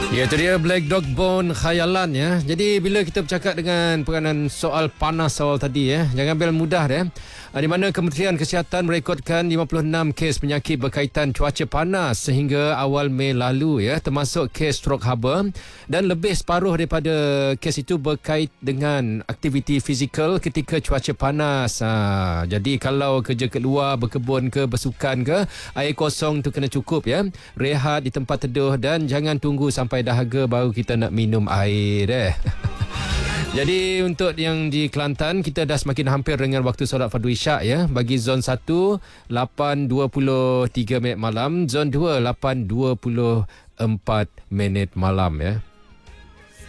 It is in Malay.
Ya, itu dia Black Dog Bone Khayalan ya. Jadi bila kita bercakap dengan peranan soal panas awal tadi ya, jangan ambil mudah dia. Di mana Kementerian Kesihatan merekodkan 56 kes penyakit berkaitan cuaca panas sehingga awal Mei lalu ya, termasuk kes strok haba, dan lebih separuh daripada kes itu berkait dengan aktiviti fizikal ketika cuaca panas. Jadi kalau kerja kat luar, berkebun ke, bersukan ke, air kosong tu kena cukup ya. Rehat di tempat teduh dan jangan tunggu sampai dahaga baru kita nak minum air Jadi untuk yang di Kelantan, kita dah semakin hampir dengan waktu solat fardu isyak ya. Bagi zon 1 8.23 minit malam, zon 2 8.24 minit malam ya.